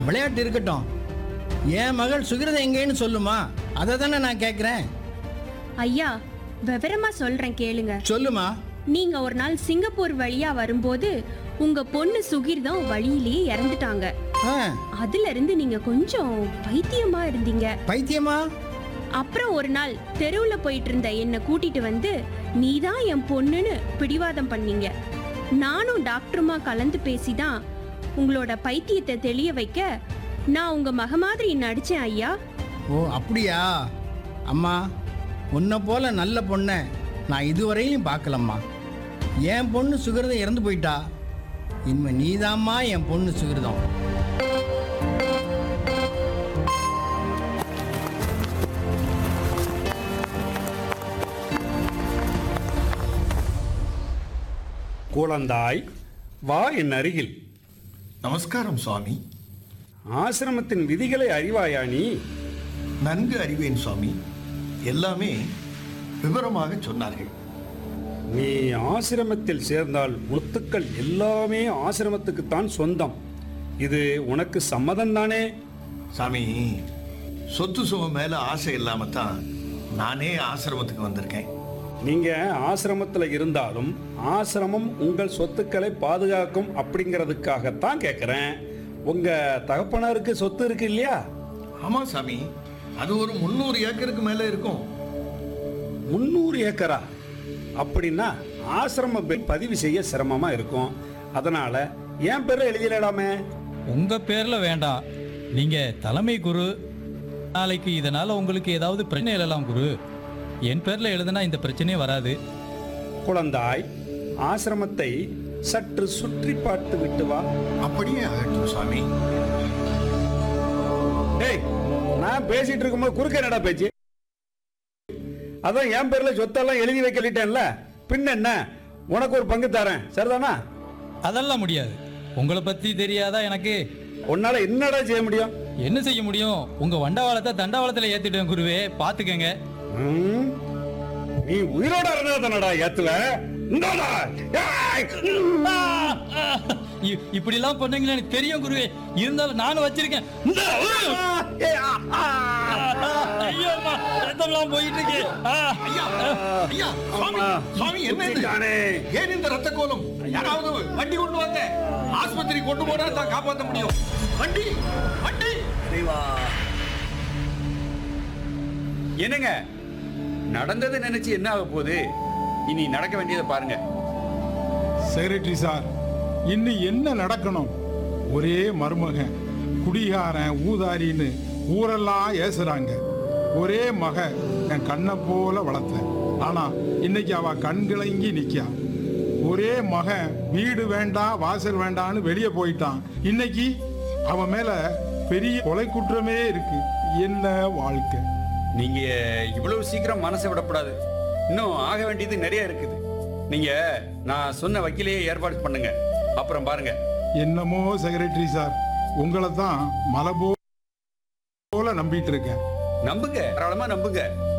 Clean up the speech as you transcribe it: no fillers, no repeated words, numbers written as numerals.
விளையாட்டு இருக்கட்டும், என் மகள் சுகிருதம் எங்கேன்னு சொல்லுமா? அதை தானே நான் கேட்குறேன். ஐயா, விவரமா சொல்றேன் கேளுங்க. சொல்லுமா. நீங்க ஒரு நாள் சிங்கப்பூர் வழியா வரும்போது உங்க பொண்ணு சுகிர்தம் வழியிலேயே இறந்துட்டாங்க. அதுல இருந்து நீங்க கொஞ்சம் பைத்தியமா இருந்தீங்க. பைத்தியமா? அப்புறம் ஒரு நாள் தெருவுல போயிட்டு இருந்த என்ன கூட்டிட்டு வந்து நீதான் என் பொண்ணுன்னு பிடிவாதம் பண்ணீங்க. நானும் டாக்டருமா கலந்து பேசிதான் உங்களோட பைத்தியத்தை தெளிய வைக்க நான் உங்க மக மாதிரி நடிச்சேன் ஐயா. ஓ அப்படியா? அம்மா, உன்னை போல நல்ல பொண்ணை நான் இதுவரையிலும் பார்க்கலம்மா. என் பொண்ணு சுகிருதம் இறந்து போயிட்டா. இனிமே நீதாம்மா என் பொண்ணு சுகிருதம். குழந்தாய், வா என் அருகில். நமஸ்காரம் சுவாமி. ஆசிரமத்தின் விதிகளை அறிவாயா நீ? நன்கு அறிவேன் சுவாமி. எல்லாமே விவரமாக சொன்னார்கள். நீ ஆசிரமத்தில் சேர்ந்தால் முத்துக்கள் எல்லாமே ஆசிரமத்துக்குத்தான் சொந்தம். இது உனக்கு சம்மதம் தானே? சாமி, சொத்து சுகம் மேல ஆசை இல்லாம தான் நானே ஆசிரமத்துக்கு வந்திருக்கேன். நீங்க ஆசிரமத்துல இருந்தாலும் ஆசிரமம் உங்கள் சொத்துக்களை பாதுகாக்கும் அப்படிங்கிறதுக்காகத்தான் கேட்கிறேன். உங்க தகப்பனாருக்கு சொத்து இருக்கு இல்லையா? ஆமா சாமி, அது ஒரு 300 ஏக்கருக்கு மேல இருக்கும். 300 ஏக்கரா? அப்படின்னா ஆசிரம பதிவு செய்ய சிரமமா இருக்கும். அதனால என் பேர்ல எழுதிடலாமே. உங்க பேர்ல வேண்டாம். நீங்க தலைமை குரு. நாளைக்கு இதனால உங்களுக்கு ஏதாவது பிரச்சனை எழலாம் குரு. என் பேர்ல எழுதுனா இந்த பிரச்சனையே வராது. குழந்தாய், ஆசிரமத்தை சற்று சுற்றி பார்த்து விட்டு வா. அப்படியே ஆகட்டும் சாமி. டேய், நான் பேசிட்டு இருக்கும்போது குறுக்க என்னடா பேச்சு? அதான் என் பேர்ல சொத்தெல்லாம் எழுதி வைக்கலிட்டேன்ல, பின்ன என்ன? உனக்கு ஒரு பங்கு தரேன், சரிதானா? அதெல்லாம் முடியாது. உங்களை பத்தி தெரியாதா எனக்கு? உன்னால என்னடா செய்ய முடியும்? என்ன செய்ய முடியும்? உங்க வண்டவாளத்தை தண்டவாளத்துல ஏத்திட்டேன் குருவே, பாத்துக்கங்க. நீ உயிரோட இருந்தா தானடா ஏத்துவ. இப்படி எல்லாம் பண்ணீங்களா எனக்கு தெரியும் குருவே. இருந்தாலும் நானும் வச்சிருக்கேன். போயிட்டு இருக்கு. ஏன் இந்த ரத்த கோலம்? யாராவது வண்டி கொண்டு வாங்க. ஆஸ்பத்திரி கொண்டு போனா தான் காப்பாற்ற முடியும். வண்டி வண்டி. என்னங்க நடந்ததை நினைச்சு என்ன ஆக போகுது? இனி நடக்க வேண்டியதை பாருங்க. செக்ரட்டரி சார், இன்னும் என்ன நடக்கணும்? ஒரே மருமகன், குடிகாரன், ஊதாரின்னு ஊரெல்லாம் ஏசுறாங்க. ஒரே மக என் கண்ணை போல வளர்த்தேன். ஆனா இன்னைக்கு அவ கண்கிழங்கி நிக்கா. ஒரே மகன் வீடு வேண்டாம் வாசல் வேண்டான்னு வெளியே போயிட்டான். இன்னைக்கு அவன் மேல பெரிய கொலை குற்றமே இருக்கு. என்ன வாழ்க்கை? நீங்க இவ்வளவு சீக்கிரம் மனசை விடக்கூடாது. இன்னும் ஆக வேண்டியது நிறைய இருக்குது. நீங்க நான் சொன்ன வக்கீலையே ஏற்பாடு பண்ணுங்க, அப்புறம் பாருங்க. என்னமோ செக்ரட்டரி சார், உங்களை தான் மலை போல நம்பிட்டு இருக்கேன். நம்புங்க, தாராளமா நம்புங்க.